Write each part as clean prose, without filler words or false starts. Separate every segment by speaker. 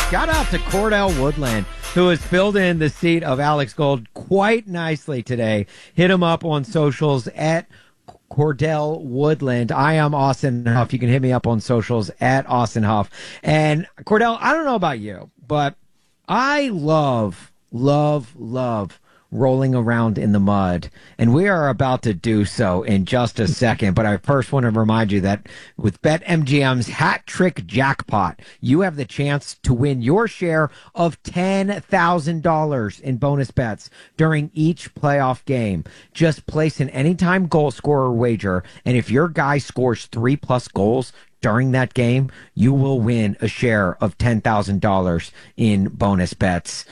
Speaker 1: Shout out to Cordell Woodland, who has filled in the seat of Alex Gold quite nicely today. Hit him up on socials at Cordell Woodland. I am Austin Huff. You can hit me up on socials at Austin Huff. And Cordell, I don't know about you, but I love rolling around in the mud, and we are about to do so in just a second. But I first want to remind you that with BetMGM's Hat Trick Jackpot, you have the chance to win your share of $10,000 in bonus bets during each playoff game. Just place an anytime goal scorer wager, and if your guy scores 3+ goals during that game, you will win a share of $10,000 in bonus bets.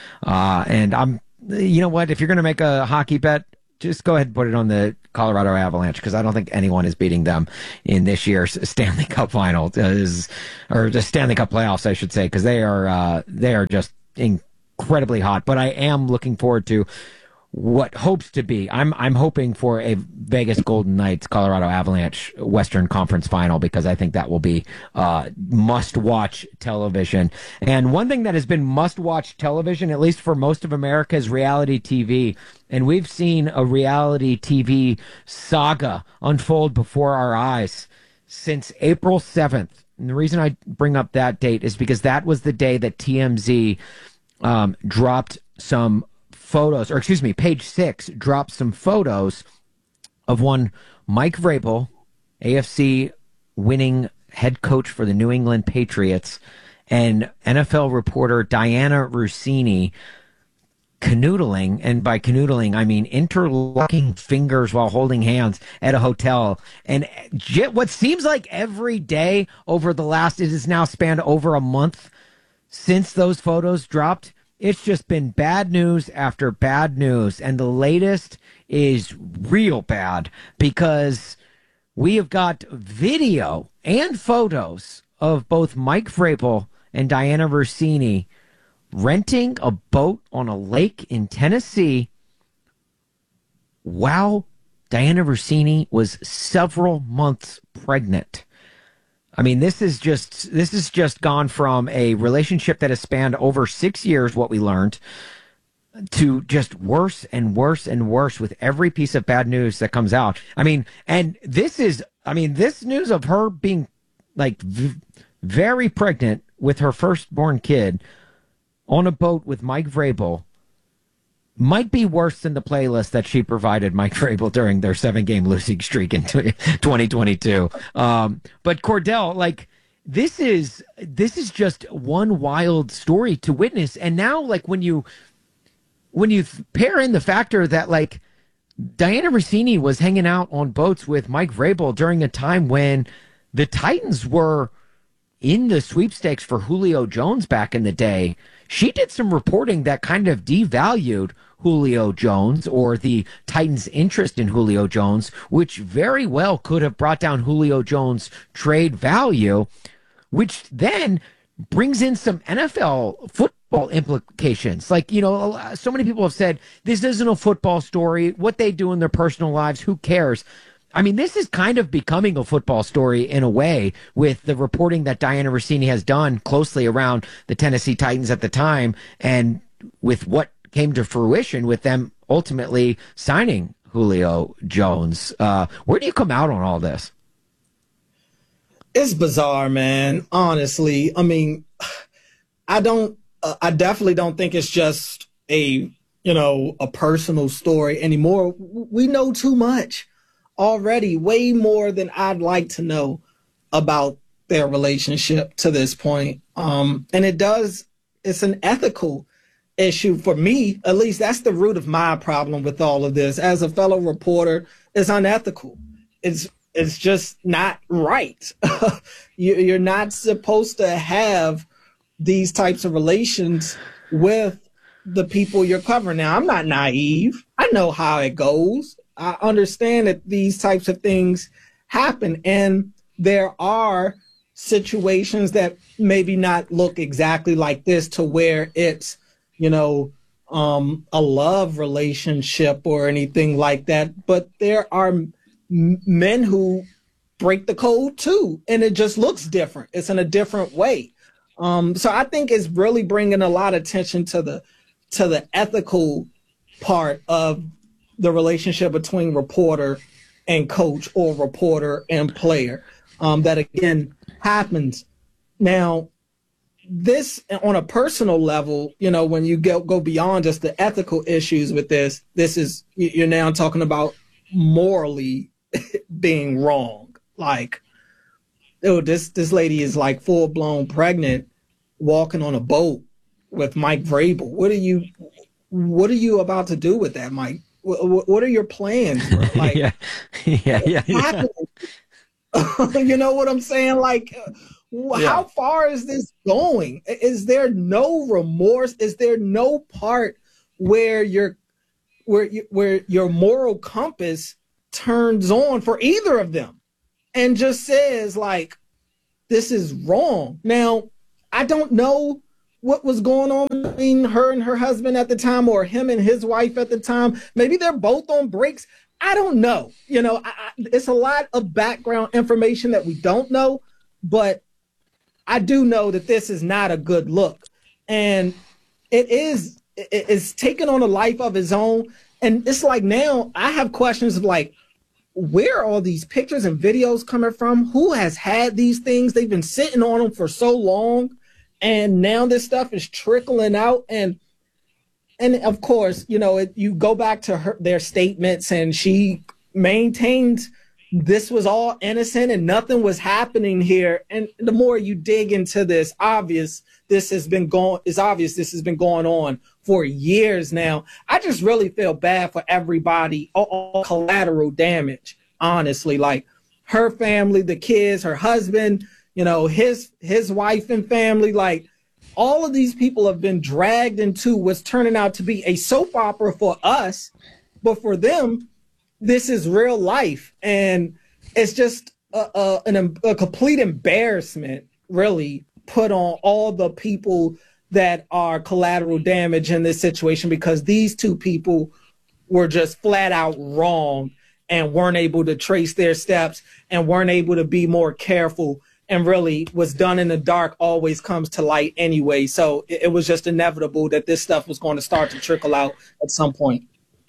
Speaker 1: You know what? If you're going to make a hockey bet, just go ahead and put it on the Colorado Avalanche, because I don't think anyone is beating them in this year's Stanley Cup final, or the Stanley Cup playoffs, I should say, because they are just incredibly hot. But I am looking forward to what hopes to be. I'm hoping for a Vegas Golden Knights Colorado Avalanche Western Conference final, because I think that will be must-watch television. And one thing that has been must-watch television, at least for most of America, is reality TV. And we've seen a reality TV saga unfold before our eyes since April 7th. And the reason I bring up that date is because that was the day that TMZ dropped some photos, or excuse me, Page Six dropped some photos of one Mike Vrabel, AFC winning head coach for the New England Patriots, and NFL reporter Diana Russini canoodling, and by canoodling I mean interlocking fingers while holding hands at a hotel. And what seems like every day over the last, it has now spanned over a month since those photos dropped, it's just been bad news after bad news. And the latest is real bad, because we have got video and photos of both Mike Vrabel and Diana Russini renting a boat on a lake in Tennessee while Diana Russini was several months pregnant. I mean, this is just gone from a relationship that has spanned over 6 years, what we learned, to just worse and worse and worse with every piece of bad news that comes out. I mean, and this news of her being like very pregnant with her firstborn kid on a boat with Mike Vrabel might be worse than the playlist that she provided Mike Vrabel during their 7-game losing streak in 2022. But Cordell, like, this is just one wild story to witness. And now, like, when you pair in the factor that, like, Diana Russini was hanging out on boats with Mike Vrabel during a time when the Titans were in the sweepstakes for Julio Jones back in the day, she did some reporting that kind of devalued Julio Jones, or the Titans' interest in Julio Jones, which very well could have brought down Julio Jones' trade value, which then brings in some NFL football implications. Like, you know, so many people have said, this isn't a football story. What they do in their personal lives, who cares? I mean, this is kind of becoming a football story in a way, with the reporting that Diana Russini has done closely around the Tennessee Titans at the time, and with what came to fruition with them ultimately signing Julio Jones. Where do you come out on all this?
Speaker 2: It's bizarre, man. Honestly, I mean, I definitely don't think it's just a personal story anymore. We know too much already, way more than I'd like to know about their relationship to this point. And it's an ethical issue for me. At least that's the root of my problem with all of this. As a fellow reporter, it's unethical. It's just not right. You're not supposed to have these types of relations with the people you're covering. Now, I'm not naive. I know how it goes. I understand that these types of things happen, and there are situations that maybe not look exactly like this, to where it's, a love relationship or anything like that. But there are men who break the code too, and it just looks different. It's in a different way. So I think it's really bringing a lot of attention to the ethical part of the relationship between reporter and coach or reporter and player. That again happens now. This on a personal level, when you go beyond just the ethical issues with this is you're now talking about morally being wrong. Like, oh, this lady is like full blown pregnant, walking on a boat with Mike Vrabel. What are you about to do with that, Mike? What are your plans? Like,
Speaker 1: yeah.
Speaker 2: You know what I'm saying? Like, how far is this going? Is there no remorse? Is there no part where your moral compass turns on for either of them and just says, like, this is wrong? Now, I don't know what was going on between her and her husband at the time, or him and his wife at the time. Maybe they're both on breaks. I don't know. It's a lot of background information that we don't know, but I do know that this is not a good look. And it's taken on a life of its own. And it's like, now I have questions of, like, where are all these pictures and videos coming from? Who has had these things? They've been sitting on them for so long, and now this stuff is trickling out. And of course, you go back to their statements, and she maintained this was all innocent and nothing was happening here. And the more you dig into this, this has been going on for years now. I just really feel bad for everybody, all collateral damage, honestly. Like, her family, the kids, her husband, his wife and family. Like, all of these people have been dragged into what's turning out to be a soap opera for us, but for them, this is real life. And it's just a complete embarrassment, really, put on all the people that are collateral damage in this situation, because these two people were just flat out wrong and weren't able to trace their steps and weren't able to be more careful. And really, what's done in the dark always comes to light anyway. So it was just inevitable that this stuff was going to start to trickle out at some point.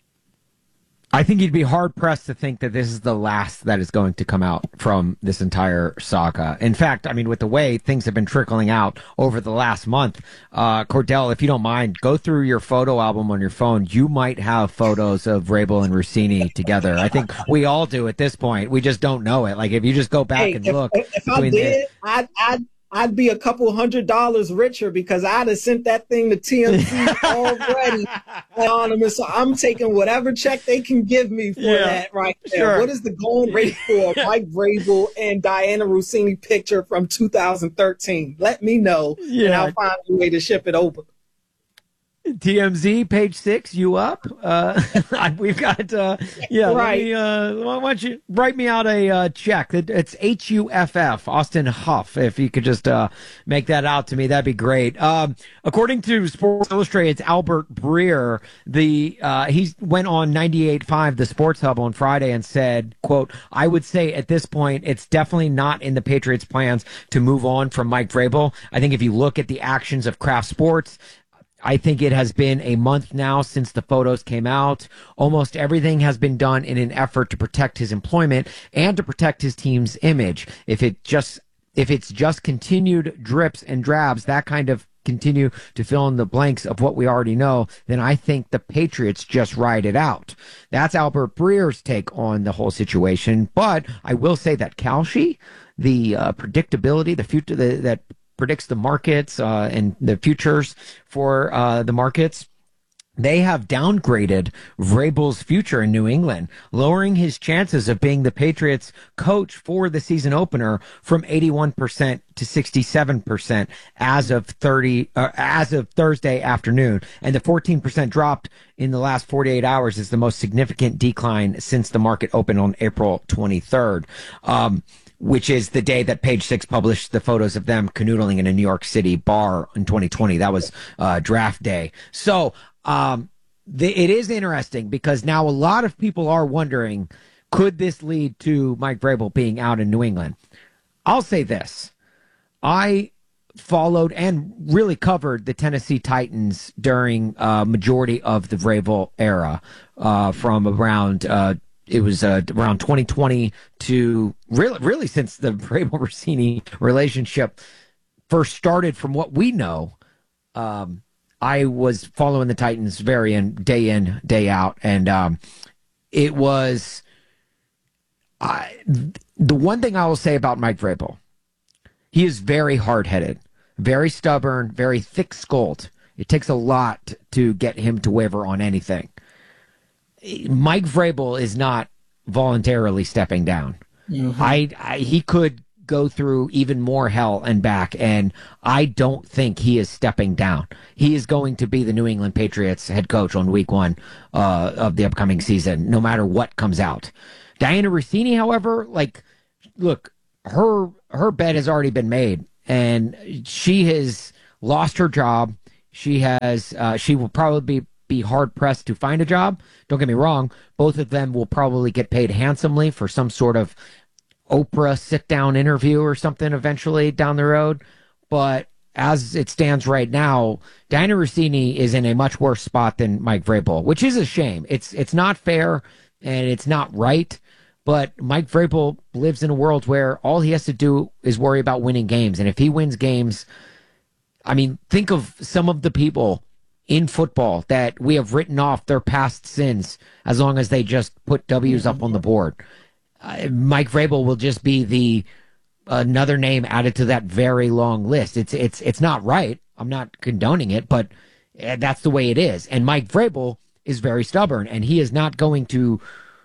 Speaker 1: I think you'd be hard-pressed to think that this is the last that is going to come out from this entire saga. In fact, I mean, with the way things have been trickling out over the last month, Cordell, if you don't mind, go through your photo album on your phone. You might have photos of Vrabel and Rossini together. I think we all do at this point. We just don't know it. Like, if you just go back and look.
Speaker 2: If I did, I'd be a couple $100 richer, because I'd have sent that thing to TMZ already anonymous. So I'm taking whatever check they can give me for that right there. Sure. What is the going rate for Mike Vrabel and Diana Rossini picture from 2013? Let me know, and I'll find a way to ship it over.
Speaker 1: TMZ, page 6, you up? We've got,
Speaker 2: right.
Speaker 1: Why don't you write me out a check? It's HUFF, Austin Huff. If you could just make that out to me, that'd be great. According to Sports Illustrated's Albert Breer, he went on 98.5, the Sports Hub, on Friday and said, quote, "I would say at this point, it's definitely not in the Patriots' plans to move on from Mike Vrabel. I think if you look at the actions of Kraft Sports, I think it has been a month now since the photos came out. Almost everything has been done in an effort to protect his employment and to protect his team's image. If it's just continued drips and drabs, that kind of continue to fill in the blanks of what we already know, then I think the Patriots just ride it out." That's Albert Breer's take on the whole situation. But I will say that Kalshi, the predictability, the future that predicts the markets and the futures for the markets, they have downgraded Vrabel's future in New England, lowering his chances of being the Patriots coach for the season opener from 81% to 67% as of Thursday afternoon. And the 14% drop in the last 48 hours is the most significant decline since the market opened on April 23rd. Which is the day that Page Six published the photos of them canoodling in a New York City bar in 2020. That was draft day. So it is interesting, because now a lot of people are wondering, could this lead to Mike Vrabel being out in New England? I'll say this. I followed and really covered the Tennessee Titans during majority of the Vrabel era, from around it was around 2020 to really since the Vrabel Rossini relationship first started. From what we know, I was following the Titans in, day out, and it was the one thing I will say about Mike Vrabel. He is very hard-headed, very stubborn, very thick-skulled. It takes a lot to get him to waver on anything. Mike Vrabel is not voluntarily stepping down. Mm-hmm. He could go through even more hell and back, and I don't think he is stepping down. He is going to be the New England Patriots head coach on week 1 of the upcoming season, no matter what comes out. Diana Rossini, however, look, her bet has already been made, and she has lost her job. She will probably be hard pressed to find a job. Don't get me wrong. Both of them will probably get paid handsomely for some sort of Oprah sit down interview or something eventually down the road. But as it stands right now, Diana Rossini is in a much worse spot than Mike Vrabel, which is a shame. It's not fair and it's not right. But Mike Vrabel lives in a world where all he has to do is worry about winning games. And if he wins games, I mean, think of some of the people in football that we have written off their past sins as long as they just put W's up on the board. Mike Vrabel will just be another name added to that very long list. It's not right. I'm not condoning it, but that's the way it is. And Mike Vrabel is very stubborn, and he is not going to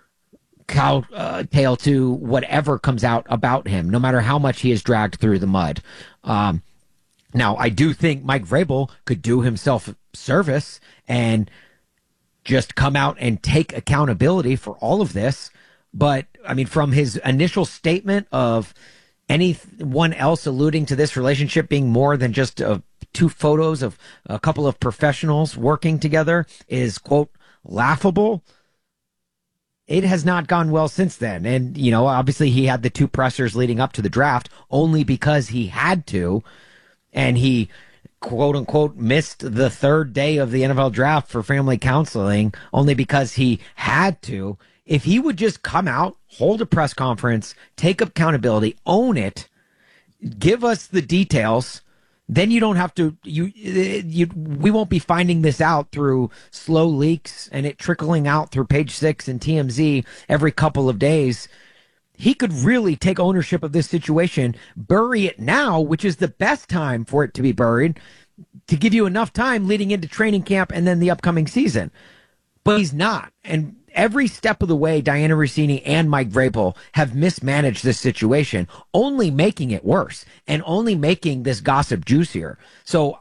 Speaker 1: tail to whatever comes out about him, no matter how much he is dragged through the mud. Now, I do think Mike Vrabel could do himself service and just come out and take accountability for all of this. But, I mean, from his initial statement of anyone else alluding to this relationship being more than just 2 photos of a couple of professionals working together is, quote, laughable. It has not gone well since then. And, obviously he had the 2 pressers leading up to the draft only because he had to. And he, quote unquote, missed the 3rd day of the NFL draft for family counseling only because he had to. If he would just come out, hold a press conference, take accountability, own it, give us the details, then you don't have to, we won't be finding this out through slow leaks and it trickling out through Page 6 and TMZ every couple of days. He could really take ownership of this situation, bury it now, which is the best time for it to be buried, to give you enough time leading into training camp and then the upcoming season. But he's not. And every step of the way, Diana Rossini and Mike Vrabel have mismanaged this situation, only making it worse and only making this gossip juicier. So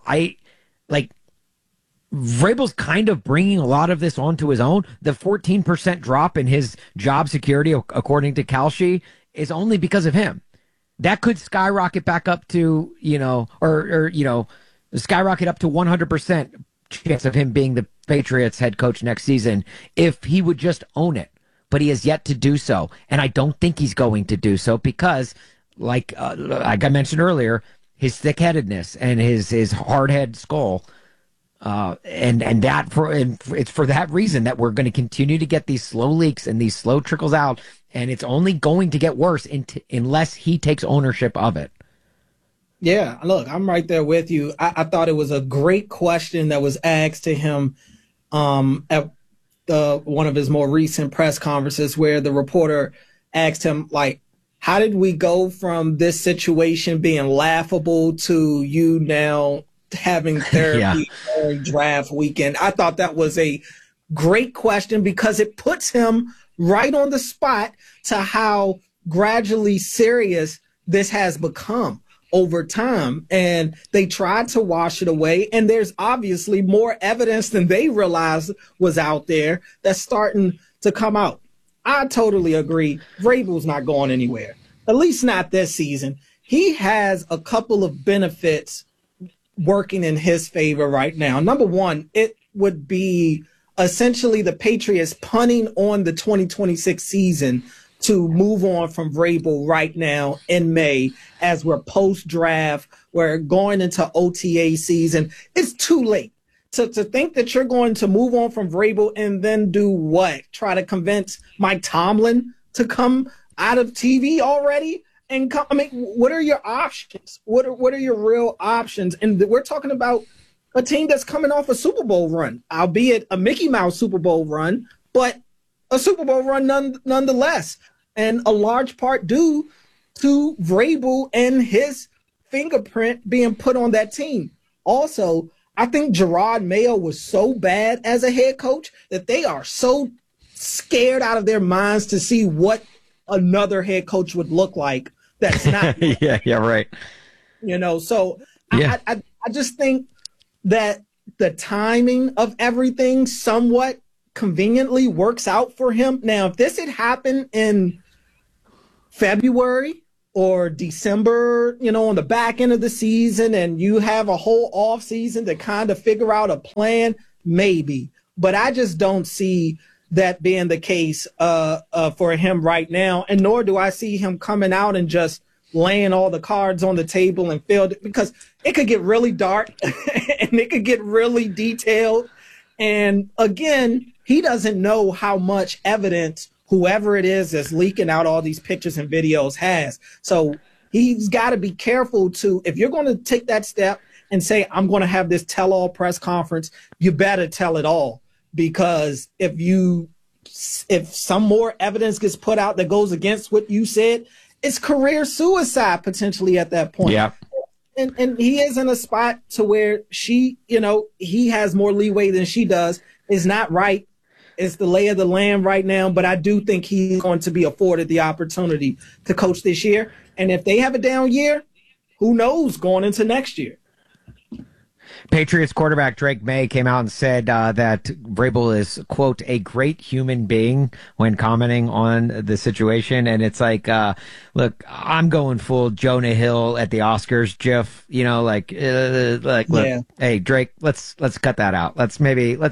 Speaker 1: Vrabel's kind of bringing a lot of this onto his own. The 14% drop in his job security, according to Kalshi, is only because of him. That could skyrocket back up to, skyrocket up to 100% chance of him being the Patriots head coach next season if he would just own it. But he has yet to do so. And I don't think he's going to do so because, like I mentioned earlier, his thick-headedness and his hard-head skull. It's for that reason that we're going to continue to get these slow leaks and these slow trickles out, and it's only going to get worse unless he takes ownership of it.
Speaker 2: Yeah, look, I'm right there with you. I thought it was a great question that was asked to him at one of his more recent press conferences, where the reporter asked him, how did we go from this situation being laughable to you now having therapy during draft weekend? I thought that was a great question because it puts him right on the spot to how gradually serious this has become over time. And they tried to wash it away. And there's obviously more evidence than they realized was out there that's starting to come out. I totally agree. Vrabel's not going anywhere, at least not this season. He has a couple of benefits working in his favor right now. Number one, it would be essentially the Patriots punting on the 2026 season to move on from Vrabel right now in May as we're post-draft, we're going into OTA season. It's too late to think that you're going to move on from Vrabel and then do what? Try to convince Mike Tomlin to come out of TV already? And come, I mean, what are your options? What are your real options? And we're talking about a team that's coming off a Super Bowl run, albeit a Mickey Mouse Super Bowl run, but a Super Bowl run nonetheless. And a large part due to Vrabel and his fingerprint being put on that team. Also, I think Gerard Mayo was so bad as a head coach that they are so scared out of their minds to see what another head coach would look like. That's not.
Speaker 1: yeah, right.
Speaker 2: So yeah. I just think that the timing of everything somewhat conveniently works out for him. Now, if this had happened in February or December, on the back end of the season, and you have a whole off season to kind of figure out a plan, maybe. But I just don't see that being the case for him right now, and nor do I see him coming out and just laying all the cards on the table and failed, because it could get really dark and it could get really detailed. And again, he doesn't know how much evidence whoever it is that's leaking out all these pictures and videos has. So he's got to be careful if you're going to take that step and say, I'm going to have this tell-all press conference, you better tell it all. Because if some more evidence gets put out that goes against what you said, it's career suicide potentially at that point.
Speaker 1: Yeah.
Speaker 2: And he is in a spot to where he has more leeway than she does. It's not right. It's the lay of the land right now. But I do think he's going to be afforded the opportunity to coach this year. And if they have a down year, who knows going into next year?
Speaker 1: Patriots quarterback Drake May came out and said that Vrabel is, quote, a great human being when commenting on the situation. And it's like, look, I'm going full Jonah Hill at the Oscars, Jeff, look,
Speaker 2: yeah.
Speaker 1: Hey, Drake, let's cut that out. Let's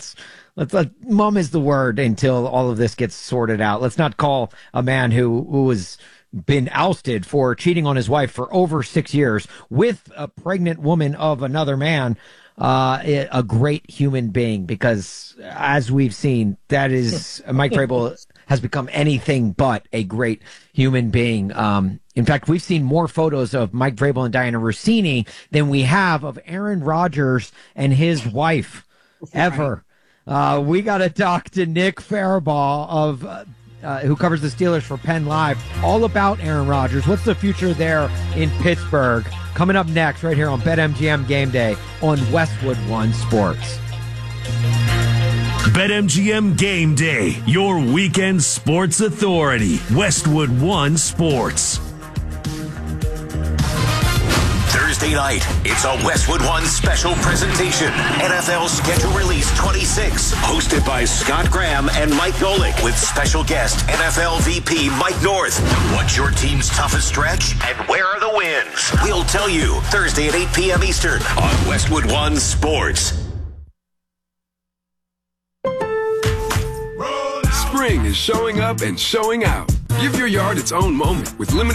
Speaker 1: mum is the word until all of this gets sorted out. Let's not call a man who was been ousted for cheating on his wife for over 6 years with a pregnant woman of another man, a great human being, because as we've seen, that is Mike Vrabel has become anything but a great human being. In fact, we've seen more photos of Mike Vrabel and Diana Rossini than we have of Aaron Rodgers and his wife ever. We got to talk to Nick Farabaugh of who covers the Steelers for Penn Live, all about Aaron Rodgers. What's the future there in Pittsburgh? Coming up next, right here on BetMGM Game Day on Westwood One Sports.
Speaker 3: BetMGM Game Day, your weekend sports authority. Westwood One Sports. Thursday night, it's a Westwood One special presentation. NFL Schedule Release 26, hosted by Scott Graham and Mike Golick, with special guest NFL VP Mike North. What's your team's toughest stretch, and where are the wins? We'll tell you Thursday at 8 p.m. Eastern on Westwood One Sports.
Speaker 4: Spring is showing up and showing out. Give your yard its own moment with limited